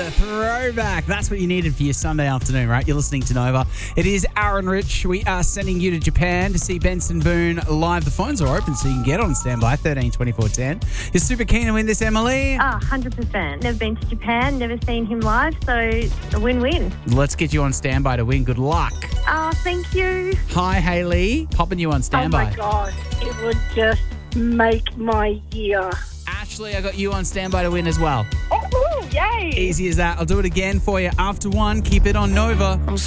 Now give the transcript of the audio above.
Throwback. That's what you needed for your Sunday afternoon, right? You're listening to Nova. It is Aaron Rich. We are sending you to Japan to see Benson Boone live. The phones are open so you can get on standby, 13 24 10. You're super keen to win this, Emily? 100%. Never been to Japan, never seen him live, so a win-win. Let's get you on standby to win. Good luck. Thank you. Hi, Hayley. Popping you on standby. Oh my God, it would just make my year. Ashley, I got you on standby to win as well. Oh, yay! Easy as that. I'll do it again for you after 1. Keep it on Nova.